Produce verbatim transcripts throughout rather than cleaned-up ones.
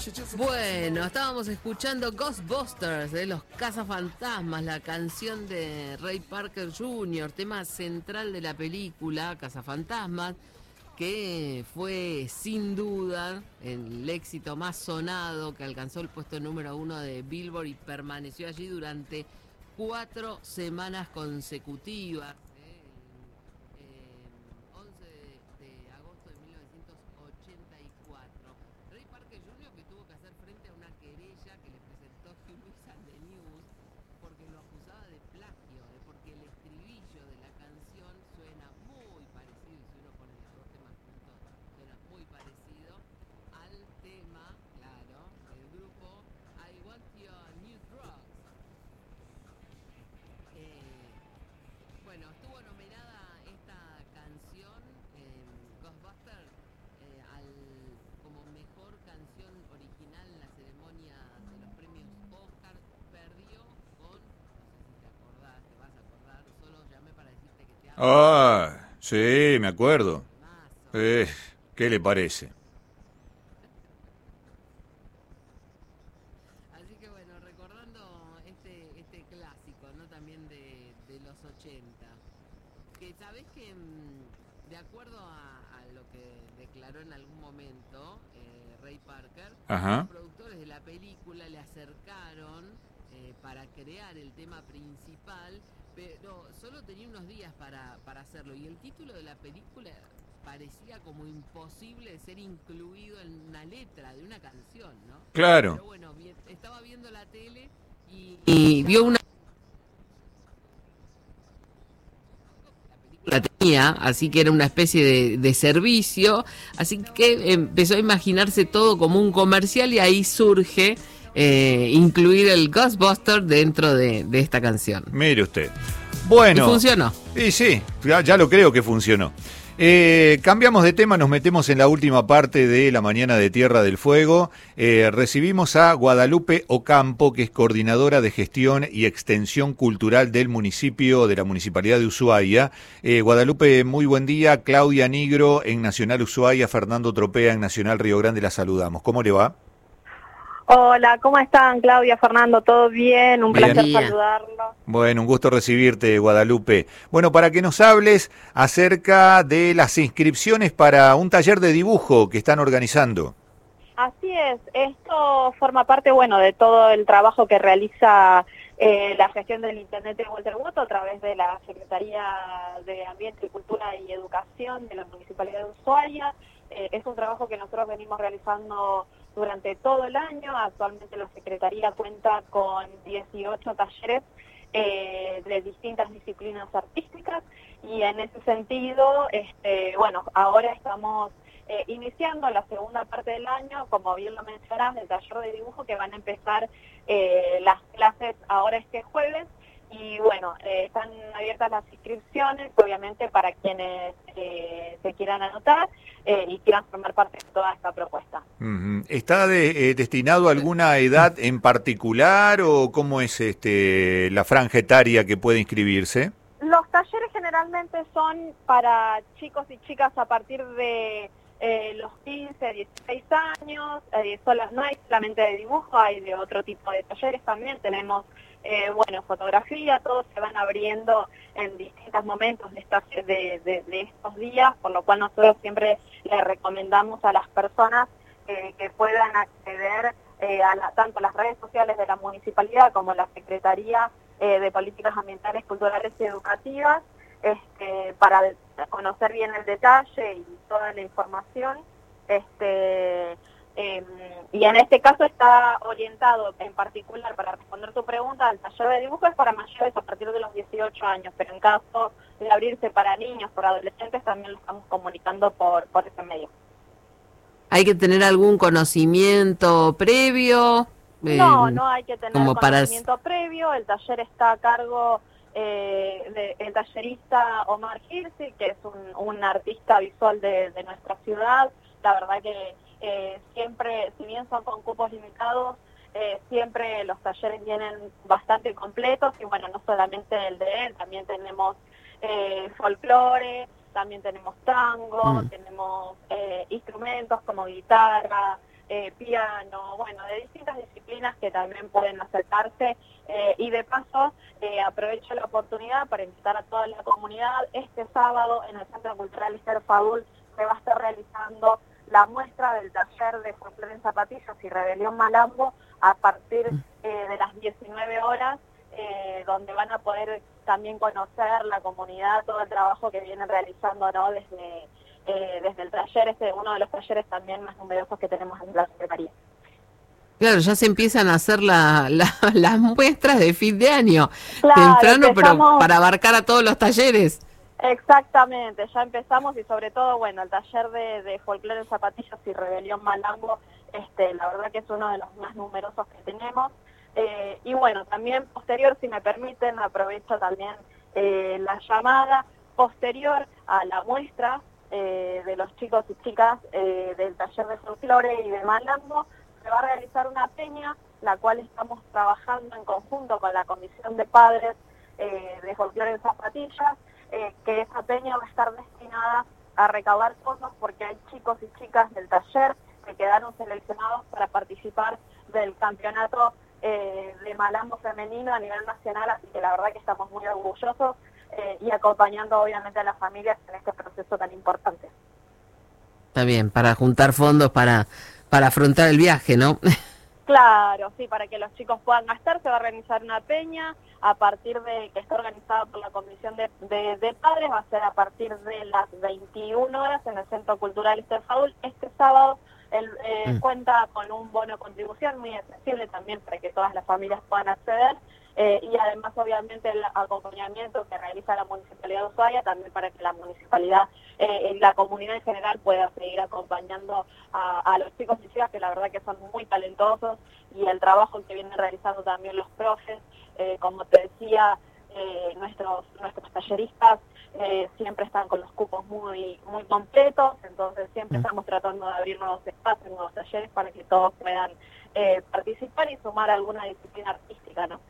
Bueno, estábamos escuchando Ghostbusters de los Cazafantasmas, la canción de Ray Parker junior, tema central de la película Cazafantasmas, que fue sin duda el éxito más sonado, que alcanzó el puesto número uno de Billboard y permaneció allí durante cuatro semanas consecutivas. Ah, sí, me acuerdo. Eh, ¿qué le parece? Así que bueno, recordando este este clásico, ¿no? También de, de los ochenta. Que sabés que, mm, de acuerdo a, a lo que declaró en algún momento eh, Ray Parker, los Ajá. productores de la película le acercaron eh, para crear el tema principal, pero solo tenía unos días para, para hacerlo. Y el título de la película parecía como imposible de ser incluido en una letra de una canción, ¿no? Claro. Pero bueno, vi- estaba viendo la tele y, y vio una la tenía, así que era una especie de, de servicio, así que empezó a imaginarse todo como un comercial y ahí surge eh, incluir el Ghostbuster dentro de, de esta canción. Mire usted. Y Bueno, funcionó. y sí, ya, ya lo creo que funcionó. Eh, cambiamos de tema, nos metemos en la última parte de la mañana de Tierra del Fuego. Eh, recibimos a Guadalupe Ocampo, que es coordinadora de gestión y extensión cultural del municipio, de la Municipalidad de Ushuaia. Eh, Guadalupe, muy buen día. Claudia Nigro en Nacional Ushuaia, Fernando Tropea en Nacional Río Grande, la saludamos. ¿Cómo le va? Hola, ¿cómo están, Claudia, Fernando? ¿Todo bien? Un Bien. placer Bien. saludarlo. Bueno, un gusto recibirte, Guadalupe. Bueno, para que nos hables acerca de las inscripciones para un taller de dibujo que están organizando. Así es, esto forma parte, bueno, de todo el trabajo que realiza eh, la gestión del Internet de Walter Woto a través de la Secretaría de Ambiente, Cultura y Educación de la Municipalidad de Ushuaia. Eh, es un trabajo que nosotros venimos realizando durante todo el año. Actualmente la Secretaría cuenta con dieciocho talleres eh, de distintas disciplinas artísticas y en ese sentido, este, bueno, ahora estamos eh, iniciando la segunda parte del año, como bien lo mencionás, del taller de dibujo, que van a empezar eh, las clases ahora este jueves. Y bueno, eh, están abiertas las inscripciones, obviamente para quienes eh, se quieran anotar eh, y quieran formar parte de toda esta propuesta. Ujú. ¿Está de- eh, destinado a alguna edad en particular o cómo es este la franja etaria que puede inscribirse? Los talleres generalmente son para chicos y chicas a partir de eh, los quince, dieciséis años, eh, solo, no hay solamente de dibujo, hay de otro tipo de talleres también, tenemos, eh, bueno, fotografía, todos se van abriendo en distintos momentos de, estas, de, de, de estos días, por lo cual nosotros siempre le recomendamos a las personas eh, que puedan acceder eh, a la, tanto a las redes sociales de la municipalidad como la Secretaría eh, de Políticas Ambientales, Culturales y Educativas, este, para conocer bien el detalle y toda la información. Este, eh, y en este caso está orientado en particular, para responder tu pregunta, al taller de dibujo es para mayores a partir de los dieciocho años, pero en caso de abrirse para niños, para adolescentes, también lo estamos comunicando por, por ese medio. ¿Hay que tener algún conocimiento previo? No, Eh, no hay que tener como para... conocimiento previo, el taller está a cargo eh, del tallerista Omar Hirsi, que es un, un artista visual de, de nuestra ciudad. La verdad que eh, siempre, si bien son con cupos limitados, eh, siempre los talleres vienen bastante completos y bueno, no solamente el de él, también tenemos eh, folclore, también tenemos tango, Mm. tenemos eh, instrumentos como guitarra, eh, piano, bueno, de distintas disciplinas que también pueden acercarse. Eh, y de paso, eh, aprovecho la oportunidad para invitar a toda la comunidad. Este sábado en el Centro Cultural Esther Fadul se va a estar realizando la muestra del taller de folclore en zapatillas y Rebelión Malambo a partir eh, de las diecinueve horas, eh, donde van a poder también conocer la comunidad, todo el trabajo que vienen realizando, ¿no? desde, eh, desde el taller, este uno de los talleres también más numerosos que tenemos en la Secretaría. Claro, ya se empiezan a hacer la, la, las muestras de fin de año, claro, temprano, empezamos... pero para abarcar a todos los talleres. Exactamente, ya empezamos y sobre todo, bueno, el taller de, de folclore en zapatillas y Rebelión Malambo, este, la verdad que es uno de los más numerosos que tenemos. Eh, y bueno, también posterior, si me permiten, aprovecho también eh, la llamada posterior a la muestra eh, de los chicos y chicas eh, del taller de folclore y de Malambo. Se va a realizar una peña, la cual estamos trabajando en conjunto con la Comisión de Padres eh, de Folclore en Zapatillas, eh, que esa peña va a estar destinada a recaudar fondos porque hay chicos y chicas del taller que quedaron seleccionados para participar del campeonato eh, de Malambo femenino a nivel nacional, así que la verdad que estamos muy orgullosos eh, y acompañando obviamente a las familias en este proceso tan importante. Está bien, para juntar fondos para, para afrontar el viaje, ¿no? Claro, sí, para que los chicos puedan gastar, se va a realizar una peña a partir de que está organizada por la Comisión de, de, de Padres, va a ser a partir de las veintiuna horas en el Centro Cultural Esther Fadul. Este sábado el, eh, mm. cuenta con un bono de contribución muy accesible también para que todas las familias puedan acceder, eh, y además obviamente el acompañamiento que realiza la Municipalidad de Ushuaia también para que la municipalidad eh, la comunidad en general pueda seguir acompañando a, a los chicos y chicas que la verdad que son muy talentosos, y el trabajo que vienen realizando también los profes, eh, como te decía, eh, nuestros nuestros talleristas eh, siempre están con los cupos muy muy completos, entonces siempre estamos tratando de abrir nuevos espacios, nuevos talleres para que todos puedan eh, participar y sumar alguna disciplina artística, ¿no?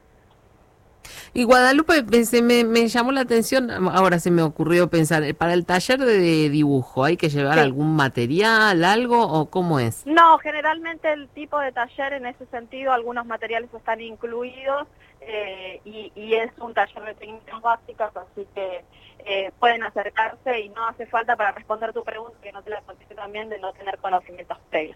Y Guadalupe, se me, me llamó la atención, ahora se me ocurrió pensar, para el taller de dibujo, ¿hay que llevar sí. algún material, algo, o cómo es? No, generalmente el tipo de taller en ese sentido, algunos materiales están incluidos, eh, y, y es un taller de técnicas básicas, así que eh, pueden acercarse y no hace falta, para responder tu pregunta, que no te la contesté también, de no tener conocimientos previos.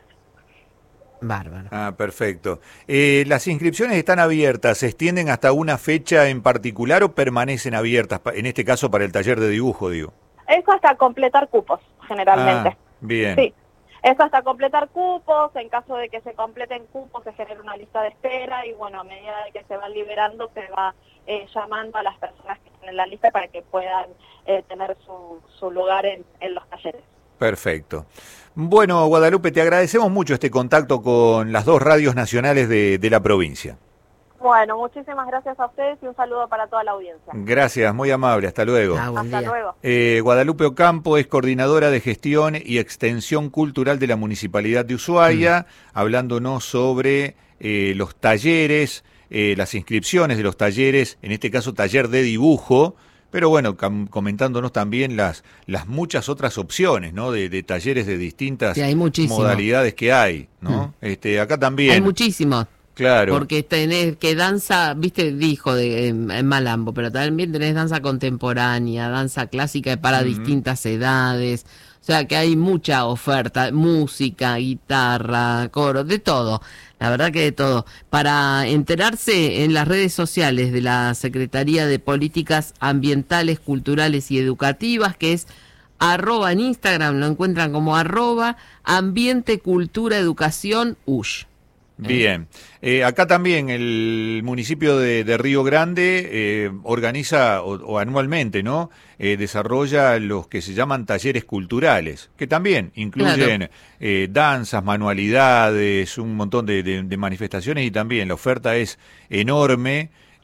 Bárbaro. Ah, perfecto. Eh, ¿Las inscripciones están abiertas? ¿Se extienden hasta una fecha en particular o permanecen abiertas, en este caso para el taller de dibujo, digo? Eso hasta completar cupos, generalmente. Ah, bien. Sí, eso hasta completar cupos. En caso de que se completen cupos se genera una lista de espera y bueno, a medida de que se van liberando se va eh, llamando a las personas que están en la lista para que puedan eh, tener su, su lugar en, en los talleres. Perfecto. Bueno, Guadalupe, te agradecemos mucho este contacto con las dos radios nacionales de, de la provincia. Bueno, muchísimas gracias a ustedes y un saludo para toda la audiencia. Gracias, muy amable, hasta luego. Ah, hasta día. luego. Eh, Guadalupe Ocampo es coordinadora de gestión y extensión cultural de la Municipalidad de Ushuaia, mm. hablándonos sobre eh, los talleres, eh, las inscripciones de los talleres, en este caso taller de dibujo, pero bueno, comentándonos también las las muchas otras opciones, ¿no? De, de talleres de distintas sí, hay modalidades que hay, ¿no? Mm. Este, acá también. Hay muchísimos. Claro. Porque tenés que danza, viste, dijo de en Malambo, pero también tenés danza contemporánea, danza clásica para mm. distintas edades. O sea que hay mucha oferta, música, guitarra, coro, de todo. La verdad que de todo. Para enterarse en las redes sociales de la Secretaría de Políticas Ambientales, Culturales y Educativas, que es arroba en Instagram, lo encuentran como arroba Ambiente, Cultura, Educación, U S H. Bien, eh, acá también el municipio de, de Río Grande eh, organiza o, o anualmente, ¿no? Eh, desarrolla los que se llaman talleres culturales, que también incluyen claro. eh, danzas, manualidades, un montón de, de, de manifestaciones y también la oferta es enorme.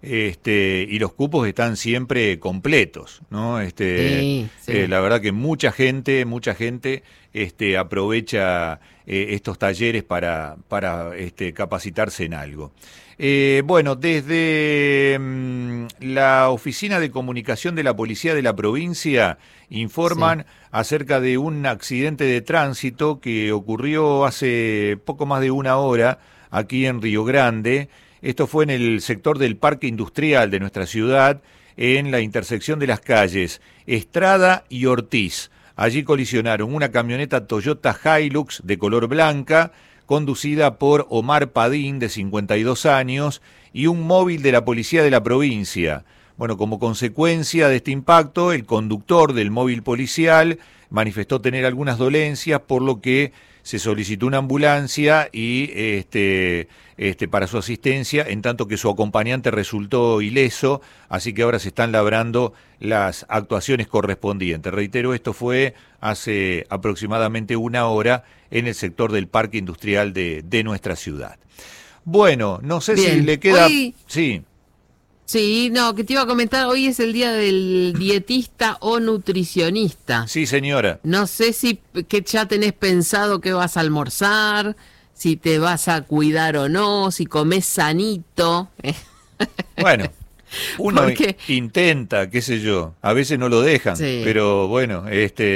este, y los cupos están siempre completos, ¿no? Este, sí, sí. Eh, la verdad que mucha gente, mucha gente este, aprovecha eh, estos talleres para, para este, capacitarse en algo. Eh, bueno, desde mmm, la Oficina de Comunicación de la Policía de la provincia informan sí. acerca de un accidente de tránsito que ocurrió hace poco más de una hora aquí en Río Grande. Esto fue en el sector del Parque Industrial de nuestra ciudad, en la intersección de las calles Estrada y Ortiz. Allí colisionaron una camioneta Toyota Hilux de color blanca, conducida por Omar Padín, de cincuenta y dos años, y un móvil de la policía de la provincia. Bueno, como consecuencia de este impacto, el conductor del móvil policial manifestó tener algunas dolencias, por lo que se solicitó una ambulancia y este, este, para su asistencia, en tanto que su acompañante resultó ileso, así que ahora se están labrando las actuaciones correspondientes. Reitero, esto fue hace aproximadamente una hora en el sector del Parque Industrial de, de nuestra ciudad. Bueno, no sé Bien. si le queda... Hoy... Sí. Sí, no, que te iba a comentar, hoy es el día del dietista o nutricionista. Sí, señora. No sé si que ya tenés pensado que vas a almorzar, si te vas a cuidar o no, si comés sanito. Bueno, uno Porque... intenta, qué sé yo, a veces no lo dejan, sí. pero bueno,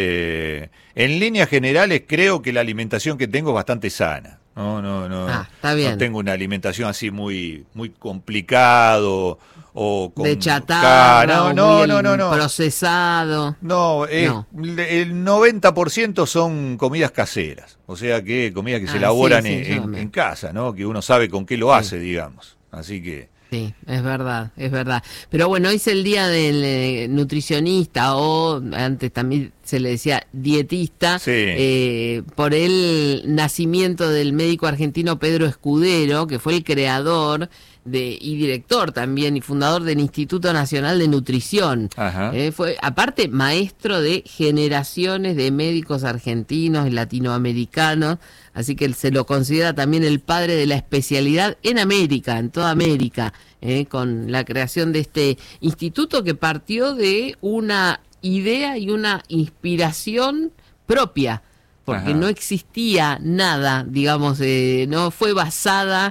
este, en líneas generales creo que la alimentación que tengo es bastante sana. No, no, no. Ah, está bien. No tengo una alimentación así muy, muy complicado o con de chatarra, no, no, no, no, no, procesado. No, es, no, el noventa por ciento son comidas caseras, o sea que comidas que ah, se elaboran sí, sí, en, en, en casa, ¿no? Que uno sabe con qué lo hace, sí. digamos. Así que sí, es verdad, es verdad. Pero bueno, hoy es el día del eh, nutricionista, o antes también se le decía dietista, sí. eh, por el nacimiento del médico argentino Pedro Escudero, que fue el creador de, y director también y fundador del Instituto Nacional de Nutrición. Eh, fue aparte maestro de generaciones de médicos argentinos y latinoamericanos, así que se lo considera también el padre de la especialidad en América, en toda América, eh, con la creación de este instituto que partió de una idea y una inspiración propia, porque Ajá. no existía nada, digamos, eh, no fue basada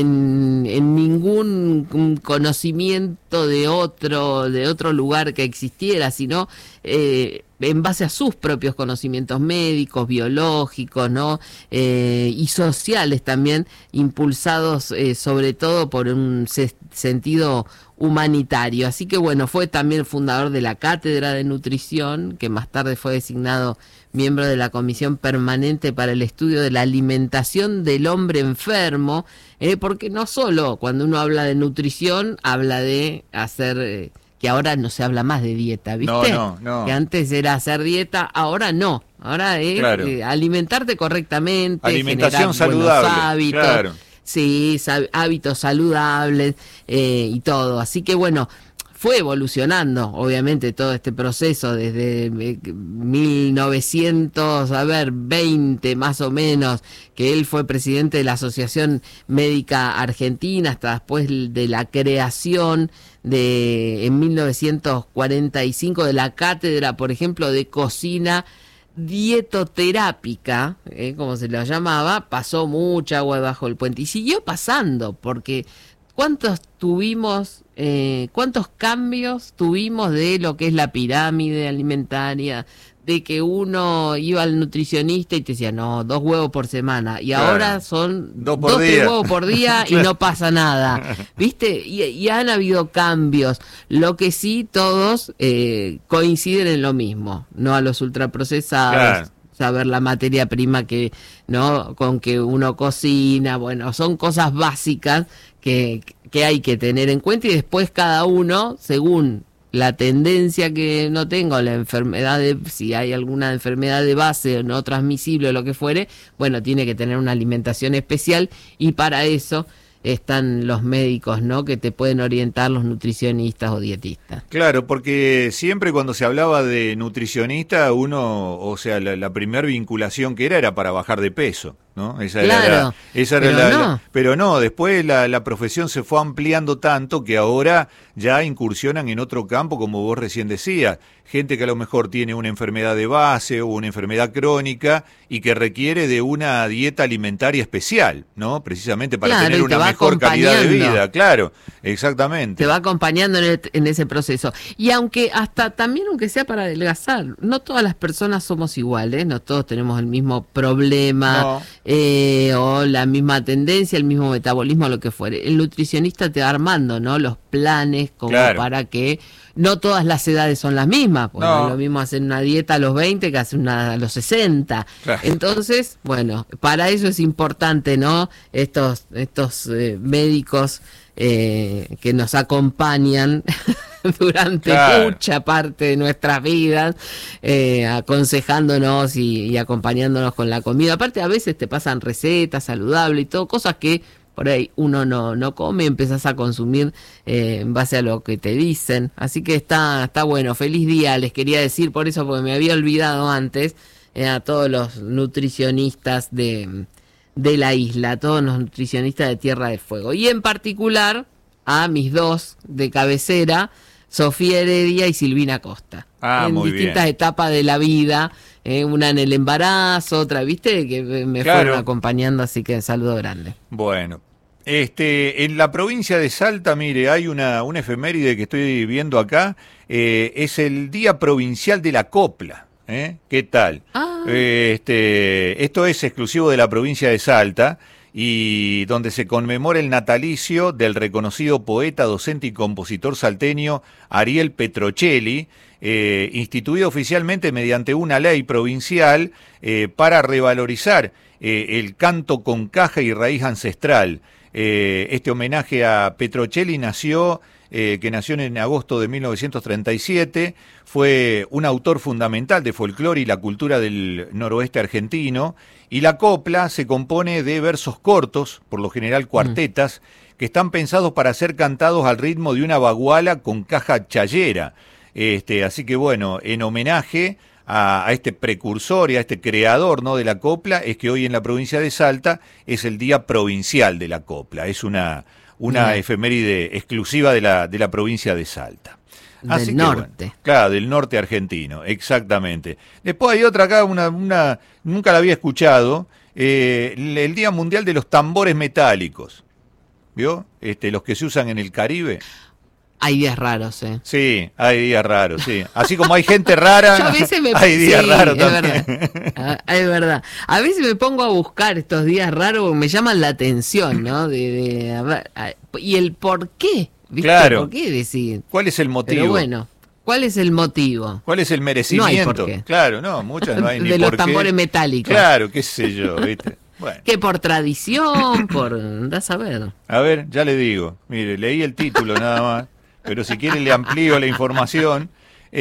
en, en ningún conocimiento de otro, de otro lugar que existiera, sino eh, en base a sus propios conocimientos médicos, biológicos, ¿no? Eh, y sociales también, impulsados eh, sobre todo por un se- sentido humanitario. Así que bueno, fue también fundador de la Cátedra de Nutrición, que más tarde fue designado miembro de la Comisión Permanente para el Estudio de la Alimentación del Hombre Enfermo, eh, porque no solo cuando uno habla de nutrición, habla de hacer... Eh, que ahora no se habla más de dieta, ¿viste? No, no, no. Que antes era hacer dieta, ahora no. Ahora es claro. eh, alimentarte correctamente, alimentación generar saludable, buenos hábitos, claro. sí, sab- hábitos saludables eh, y todo. Así que bueno, fue evolucionando, obviamente, todo este proceso desde eh, mil novecientos veinte más o menos, que él fue presidente de la Asociación Médica Argentina, hasta después de la creación de en mil novecientos cuarenta y cinco de la cátedra, por ejemplo, de cocina dietoterápica, eh, como se lo llamaba. Pasó mucha agua bajo el puente y siguió pasando, porque ¿cuántos tuvimos, eh, cuántos cambios tuvimos de lo que es la pirámide alimentaria? De que uno iba al nutricionista y te decía, no, dos huevos por semana, y claro. ahora son dos, por dos día. tres huevos por día y no pasa nada, ¿viste? Y, y han habido cambios, lo que sí todos eh, coinciden en lo mismo, no a los ultraprocesados, claro. saber la materia prima que, ¿no? Con que uno cocina, bueno, son cosas básicas que, que hay que tener en cuenta, y después cada uno, según la tendencia que no tengo, la enfermedad, de, si hay alguna enfermedad de base no transmisible o lo que fuere, bueno, tiene que tener una alimentación especial, y para eso están los médicos, ¿no? Que te pueden orientar, los nutricionistas o dietistas. Claro, porque siempre cuando se hablaba de nutricionista, uno, o sea, la, la primera vinculación que era era para bajar de peso. ¿no? Esa claro, era la, esa era pero, la, no. la, pero no, después la, la profesión se fue ampliando tanto que ahora ya incursionan en otro campo, como vos recién decías, gente que a lo mejor tiene una enfermedad de base o una enfermedad crónica y que requiere de una dieta alimentaria especial, ¿no? Precisamente para claro, tener una mejor calidad de vida, claro, exactamente. Te va acompañando en, el, en ese proceso. Y aunque hasta también, aunque sea para adelgazar, no todas las personas somos iguales, no todos tenemos el mismo problema No. eh, o la misma tendencia, el mismo metabolismo, lo que fuere. El nutricionista te va armando, ¿no? Los planes como Claro. para que no todas las edades son las mismas, porque No. no es lo mismo hacer una dieta a los veinte que hacer una a los sesenta. Claro. Entonces, bueno, para eso es importante, ¿no? Estos, estos eh, médicos eh, que nos acompañan durante Claro. mucha parte de nuestras vidas, eh, aconsejándonos y, y acompañándonos con la comida. Aparte, a veces te pasan recetas saludables y todo, cosas que por ahí uno no, no come, empezás a consumir eh, en base a lo que te dicen. Así que está, está bueno. Feliz día, les quería decir, por eso, porque me había olvidado antes, eh, a todos los nutricionistas de, de la isla, a todos los nutricionistas de Tierra del Fuego. Y en particular a mis dos de cabecera, Sofía Heredia y Silvina Costa. Ah, en muy distintas bien. etapas de la vida, eh, una en el embarazo, otra, viste, que me Claro. fueron acompañando, así que saludo grande. Bueno, este, en la provincia de Salta, mire, hay una, una efeméride que estoy viendo acá, eh, es el Día Provincial de la Copla, ¿eh? ¿Qué tal? Ah. Eh, Este, esto es exclusivo de la provincia de Salta y donde se conmemora el natalicio del reconocido poeta, docente y compositor salteño Ariel Petrocelli, eh, instituido oficialmente mediante una ley provincial eh, para revalorizar eh, el canto con caja y raíz ancestral. Eh, este homenaje a Petrocelli nació, eh, que nació en agosto de mil novecientos treinta y siete, fue un autor fundamental de folclore y la cultura del noroeste argentino, y la copla se compone de versos cortos, por lo general cuartetas, mm. que están pensados para ser cantados al ritmo de una baguala con caja chayera. Este, así que bueno, en homenaje a, a este precursor y a este creador, ¿no?, de la copla, es que hoy en la provincia de Salta es el Día Provincial de la Copla. Es una, una Bien. efeméride exclusiva de la, de la provincia de Salta. Así Del que, norte. bueno, claro, del norte argentino, exactamente. Después hay otra acá, una, una nunca la había escuchado, eh, el, el Día Mundial de los Tambores Metálicos. ¿Vio? Este, los que se usan en el Caribe. Hay días raros, ¿eh? Sí, hay días raros, sí. Así como hay gente rara, Yo a veces me... hay días sí, raros es también. Verdad. Ah, es verdad. A veces me pongo a buscar estos días raros porque me llaman la atención, ¿no? De, de, a ver, a- y el por qué, ¿viste? Claro. ¿Por qué decir? ¿Cuál es el motivo? Pero bueno, ¿cuál es el motivo? ¿Cuál es el merecimiento? No hay por qué. Claro, no, muchas no hay ni De los por qué. tambores metálicos. Claro, qué sé yo, ¿viste? Bueno, Que por tradición, por... andás a ver. a ver, ya le digo. Mire, leí el título nada más, pero si quiere le amplío la información.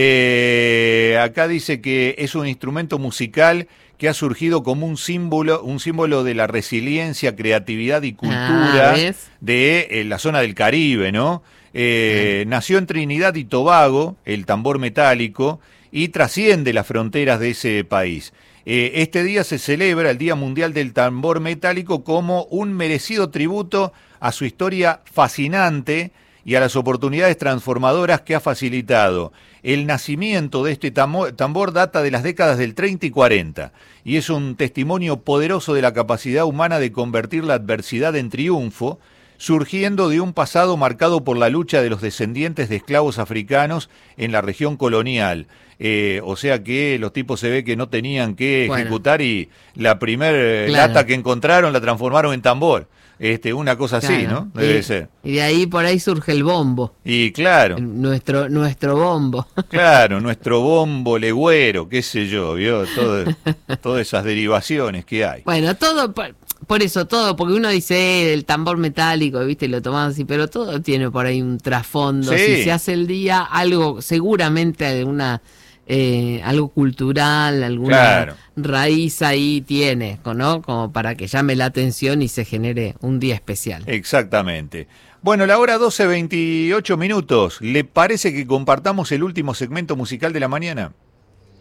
Eh, acá dice que es un instrumento musical que ha surgido como un símbolo, un símbolo de la resiliencia, creatividad y cultura Ah, ¿ves? de eh, la zona del Caribe, ¿no? Eh, nació en Trinidad y Tobago, el tambor metálico, y trasciende las fronteras de ese país. Eh, este día se celebra el Día Mundial del Tambor Metálico como un merecido tributo a su historia fascinante y a las oportunidades transformadoras que ha facilitado. El nacimiento de este tamo- tambor data de las décadas del treinta y cuarenta y es un testimonio poderoso de la capacidad humana de convertir la adversidad en triunfo, surgiendo de un pasado marcado por la lucha de los descendientes de esclavos africanos en la región colonial. Eh, o sea que los tipos se ve que no tenían que Bueno. ejecutar y la primer eh, Claro. lata que encontraron la transformaron en tambor. Este, una cosa así, Claro. ¿no? Debe y, ser. Y de ahí por ahí surge el bombo. Y claro, el- nuestro, nuestro bombo. claro, nuestro bombo legüero, qué sé yo, ¿vio? Todo, todas esas derivaciones que hay. Bueno, todo, por, por eso todo, porque uno dice eh, el tambor metálico, viste, lo tomamos así, pero todo tiene por ahí un trasfondo. Sí. Si se hace el día, algo, seguramente alguna, eh, algo cultural, alguna Claro. raíz ahí tiene, ¿no? Como para que llame la atención y se genere un día especial. Exactamente. Bueno, la hora doce veintiocho minutos. ¿Le parece que compartamos el último segmento musical de la mañana?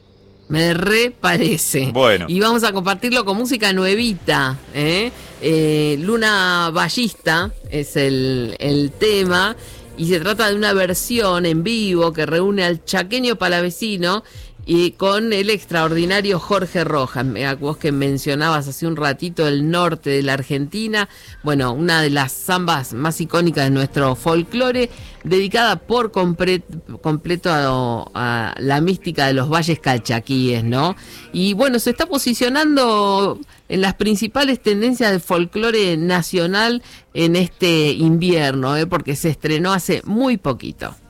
Me re parece. Bueno. Y vamos a compartirlo con música nuevita. ¿eh? Eh, Luna Ballista es el, el tema. Y se trata de una versión en vivo que reúne al chaqueño palavecino y con el extraordinario Jorge Rojas. Vos que mencionabas hace un ratito el norte de la Argentina, bueno, una de las zambas más icónicas de nuestro folclore, dedicada por compre- completo a, a la mística de los valles calchaquíes, ¿no? Y bueno, se está posicionando en las principales tendencias del folclore nacional en este invierno, ¿eh? Porque se estrenó hace muy poquito.